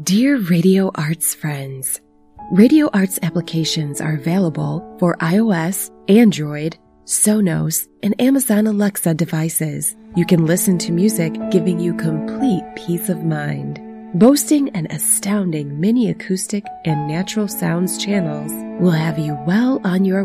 Dear Radio Arts friends, Radio Arts applications are available for iOS, Android, Sonos, and Amazon Alexa devices. You can listen to music, giving you complete peace of mind. Boasting an astounding mini acoustic and natural sounds channels will have you well on your